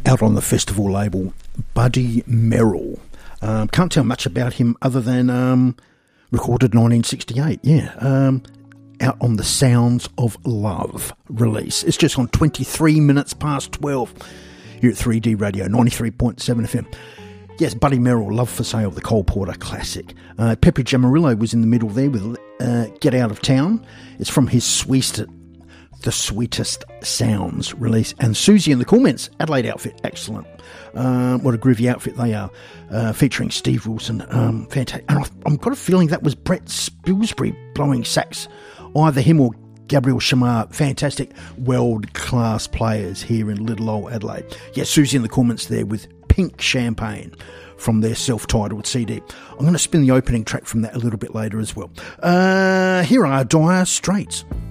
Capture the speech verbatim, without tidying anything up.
out on the festival label, Buddy Merrill. Um, can't tell much about him other than um, recorded nineteen sixty-eight, yeah. Um, out on the Sounds of Love release. It's just on twenty-three minutes past twelve here at three D Radio, ninety-three point seven F M. Yes, Buddy Merrill, Love for Sale, the Cole Porter classic. Uh, Pepe Jamarillo was in the middle there with uh, Get Out of Town. It's from his sweetest, The Sweetest Sounds release. And Susie and the Coolments, Adelaide outfit, excellent. Um, what a groovy outfit they are, uh, featuring Steve Wilson. Um, fantastic. And I've, I've got a feeling that was Brett Spilsbury blowing sax, either him or Gabriel Shamar. Fantastic world-class players here in little old Adelaide. Yeah, Susie and the Coolments there with Pink Champagne from their self-titled C D. I'm going to spin the opening track from that a little bit later as well. Uh, here are Dire Straits.